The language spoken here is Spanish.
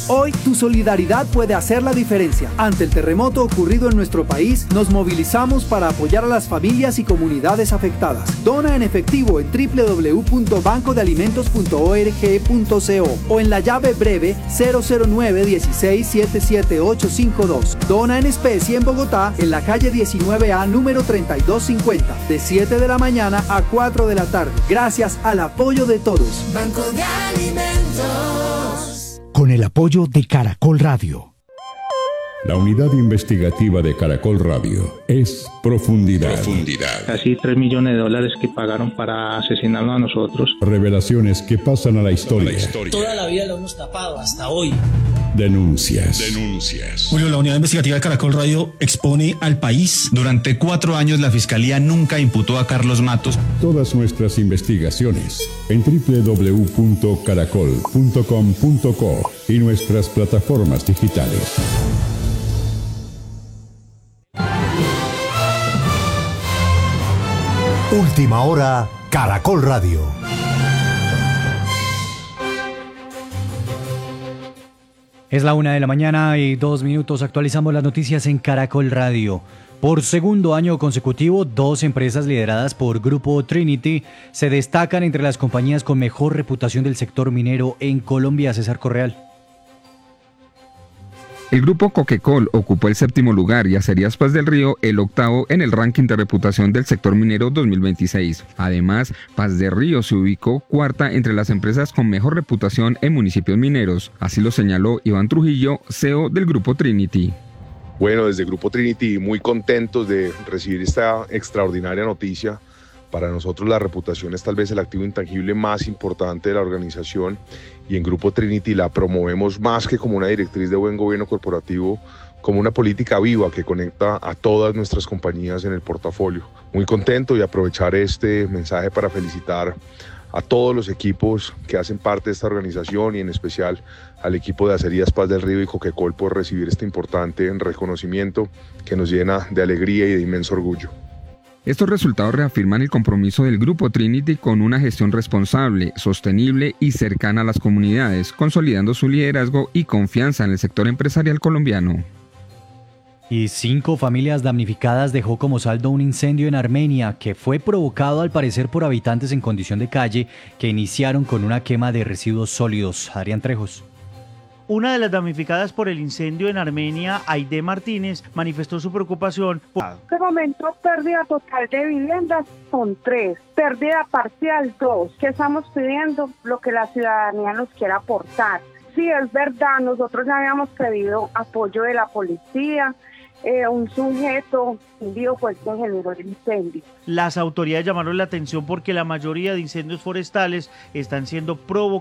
Hoy tu solidaridad puede hacer la diferencia. Ante el terremoto ocurrido en nuestro país, nos movilizamos para apoyar a las familias y comunidades afectadas. Dona en efectivo en www.bancodealimentos.org.co o en la llave breve 009-16-77852. Dona en especie en Bogotá, en la calle 19A número 3250, de 7 de la mañana a 4 de la tarde. Gracias al apoyo de todos. Banco de Alimentos. Con el apoyo de Caracol Radio. La unidad investigativa de Caracol Radio es Profundidad. Casi $3 millones que pagaron para asesinarnos a nosotros. Revelaciones que pasan a la historia. Toda la vida lo hemos tapado, hasta hoy. Denuncias. Julio, la unidad investigativa de Caracol Radio expone al país. Durante 4 años la Fiscalía nunca imputó a Carlos Matos. Todas nuestras investigaciones en www.caracol.com.co y nuestras plataformas digitales. Última hora, Caracol Radio. Es la 1:02 a.m. Actualizamos las noticias en Caracol Radio. Por segundo año consecutivo, 2 empresas lideradas por Grupo Trinity se destacan entre las compañías con mejor reputación del sector minero en Colombia. César Correal. El grupo Coquecol ocupó el 7º lugar y Acerías Paz del Río el 8º en el ranking de reputación del sector minero 2026. Además, Paz del Río se ubicó 4ª entre las empresas con mejor reputación en municipios mineros. Así lo señaló Iván Trujillo, CEO del grupo Trinity. Bueno, desde Grupo Trinity muy contentos de recibir esta extraordinaria noticia. Para nosotros la reputación es tal vez el activo intangible más importante de la organización y en Grupo Trinity la promovemos más que como una directriz de buen gobierno corporativo, como una política viva que conecta a todas nuestras compañías en el portafolio. Muy contento y aprovechar este mensaje para felicitar a todos los equipos que hacen parte de esta organización y en especial al equipo de Acerías Paz del Río y Coquecol por recibir este importante reconocimiento que nos llena de alegría y de inmenso orgullo. Estos resultados reafirman el compromiso del Grupo Trinity con una gestión responsable, sostenible y cercana a las comunidades, consolidando su liderazgo y confianza en el sector empresarial colombiano. Y 5 familias damnificadas dejó como saldo un incendio en Armenia que fue provocado al parecer por habitantes en condición de calle que iniciaron con una quema de residuos sólidos. Adrián Trejos. Una de las damnificadas por el incendio en Armenia, Aide Martínez, manifestó su preocupación. En este momento, pérdida total de viviendas son 3, pérdida parcial 2. ¿Qué estamos pidiendo? Lo que la ciudadanía nos quiera aportar. Sí, es verdad, nosotros ya habíamos pedido apoyo de la policía. Un sujeto fue el que generó el incendio. Las autoridades llamaron la atención porque la mayoría de incendios forestales están siendo provocados